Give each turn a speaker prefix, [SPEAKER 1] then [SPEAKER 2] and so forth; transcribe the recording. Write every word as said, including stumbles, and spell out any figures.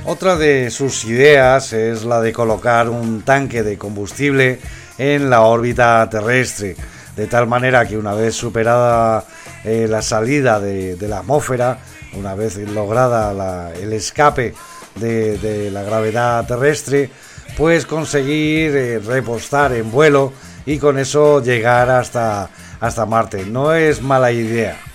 [SPEAKER 1] Otra de sus ideas es la de colocar un tanque de combustible en la órbita terrestre, de tal manera que una vez superada eh, la salida de, de la atmósfera, una vez lograda la, el escape de, de la gravedad terrestre, pues conseguir eh, repostar en vuelo y con eso llegar hasta, hasta Marte. No es mala idea.